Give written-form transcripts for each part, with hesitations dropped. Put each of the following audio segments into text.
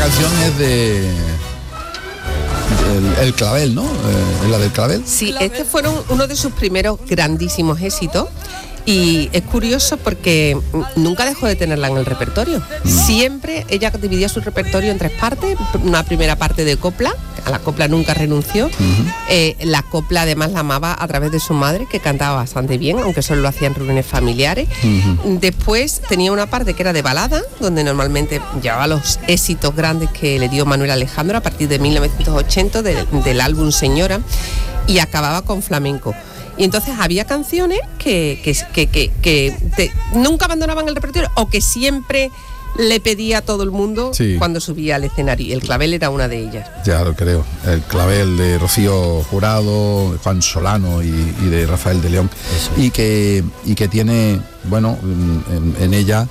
canción es de el clavel, ¿no? ¿Es la del clavel? Sí, este fueron uno de sus primeros grandísimos éxitos. Y es curioso porque nunca dejó de tenerla en el repertorio. Siempre ella dividía su repertorio en 3 partes. Una primera parte de copla, a la copla nunca renunció. La copla además la amaba a través de su madre, que cantaba bastante bien, aunque solo lo hacía en reuniones familiares. Después tenía una parte que era de balada, donde normalmente llevaba los éxitos grandes que le dio Manuel Alejandro a partir de 1980 del álbum Señora, y acababa con flamenco. Y entonces había canciones que nunca abandonaban el repertorio, o que siempre le pedía a todo el mundo cuando subía al escenario. Y el clavel era una de ellas. Ya lo creo. El clavel de Rocío Jurado, de Juan Solano y de Rafael de León. Y que tiene, bueno, en ella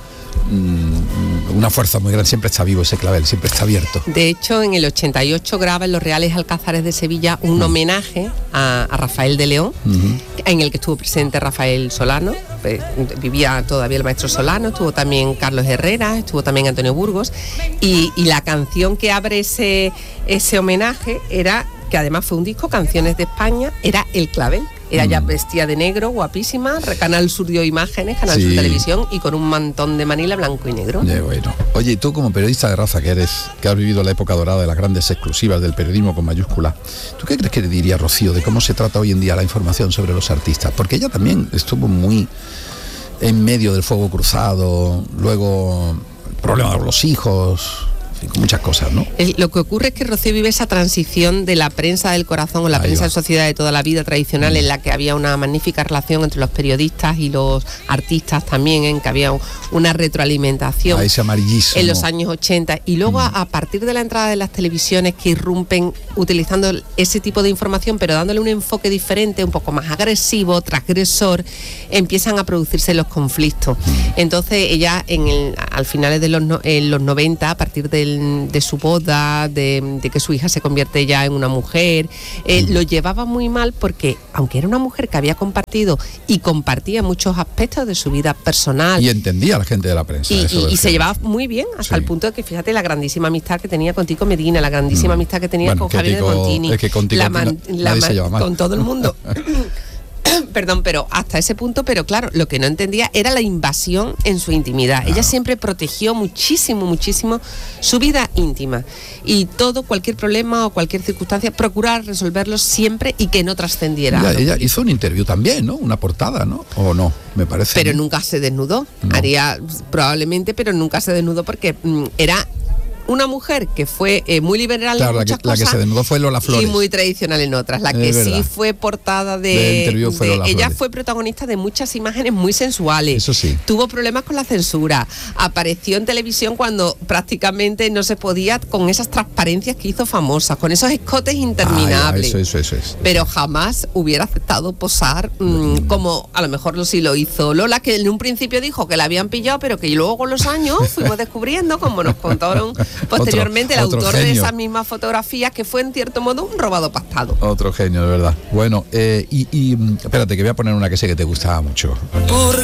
una fuerza muy grande. Siempre está vivo ese clavel, siempre está abierto. De hecho, en el 88 graba en los Reales Alcázares de Sevilla un homenaje a Rafael de León, en el que estuvo presente Rafael Solano. Vivía todavía el maestro Solano, estuvo también Carlos Herrera, estuvo también Antonio Burgos, y la canción que abre ese homenaje era, que además fue un disco, Canciones de España, era El Clavel. Era ya vestida de negro, guapísima. Canal Sur dio imágenes, Canal Sur Televisión, y con un mantón de Manila blanco y negro. Bueno. Oye, y tú, como periodista de raza que eres, que has vivido la época dorada de las grandes exclusivas del periodismo con mayúscula, ¿tú qué crees que le diría Rocío de cómo se trata hoy en día la información sobre los artistas? Porque ella también estuvo muy en medio del fuego cruzado, luego problemas con los hijos, con muchas cosas, ¿no? Lo que ocurre es que Rocío vive esa transición de la prensa del corazón o la prensa de sociedad de toda la vida tradicional, en la que había una magnífica relación entre los periodistas y los artistas también, en que había una retroalimentación, ese amarillismo en los años 80, y luego a partir de la entrada de las televisiones, que irrumpen utilizando ese tipo de información, pero dándole un enfoque diferente, un poco más agresivo, transgresor, empiezan a producirse los conflictos. Entonces ella al finales de los 90, a partir de su boda, de que su hija se convierte ya en una mujer, lo llevaba muy mal, porque aunque era una mujer que había compartido y compartía muchos aspectos de su vida personal, y entendía a la gente de la prensa, y se llevaba muy bien, hasta el punto de que, fíjate, la grandísima amistad que tenía con Tico Medina, la grandísima amistad que tenía con Javier de Montini, es que con todo el mundo. Perdón, pero hasta ese punto. Pero claro, lo que no entendía era la invasión en su intimidad. Ella siempre protegió muchísimo su vida íntima, y cualquier problema o cualquier circunstancia, procurar resolverlo siempre y que no trascendiera. Ella hizo un interview también, ¿no? Una portada, ¿no? ¿O no? Me parece. Pero nunca se desnudó. No. Haría probablemente, pero nunca se desnudó, porque era una mujer que fue muy liberal, claro, en muchas cosas, la que se desnudó fue Lola Flores, y muy tradicional en otras. La que sí fue portada de fue Lola ella Flores. Fue protagonista de muchas imágenes muy sensuales. Eso sí. Tuvo problemas con la censura. Apareció en televisión cuando prácticamente no se podía, con esas transparencias que hizo famosas, con esos escotes interminables. Eso. Pero jamás hubiera aceptado posar como a lo mejor sí lo hizo Lola, que en un principio dijo que la habían pillado, pero que luego con los años fuimos descubriendo, como nos contaron posteriormente el autor de esas mismas fotografías, que fue en cierto modo un robado pactado. Otro genio, de verdad. Bueno, y espérate, que voy a poner una que sé que te gustaba mucho.